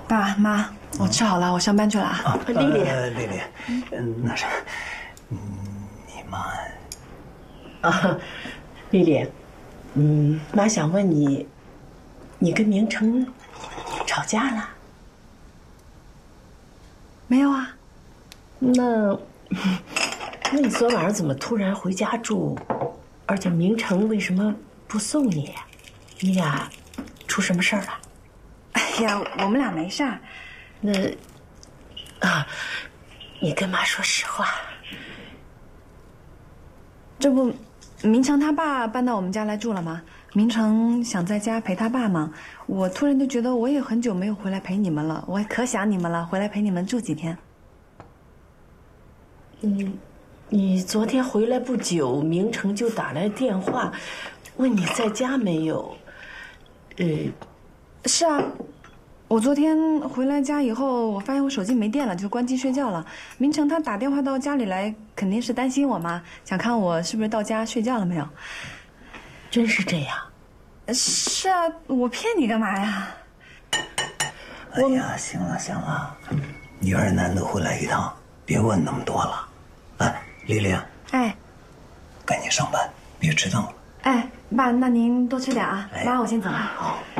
爸妈，我吃好了，我上班去了啊。 丽丽， 丽丽，那啥，你妈啊，丽丽，妈想问你，你跟明成吵架了？ 没有啊。 那你昨晚上怎么突然回家住？而且明成为什么不送你？你俩出什么事儿了？ 哎呀，我们俩没事儿。 那你跟妈说实话。 这不，明成他爸搬到我们家来住了吗？明成想在家陪他爸嘛。我突然就觉得我也很久没有回来陪你们了，我可想你们了，回来陪你们住几天。 你昨天回来不久，明成就打来电话，问你在家没有。 是啊，我昨天回来家以后，我发现我手机没电了，就关机睡觉了。明成他打电话到家里来，肯定是担心我嘛，想看我是不是到家睡觉了没有。 真是这样？ 是啊，我骗你干嘛呀？ 哎呀，行了行了，女儿难得回来一趟，别问那么多了。哎，丽丽， 哎， 赶紧上班，别迟到了。 哎，爸，那您多吃点啊。 哎， 妈，我先走了。 好。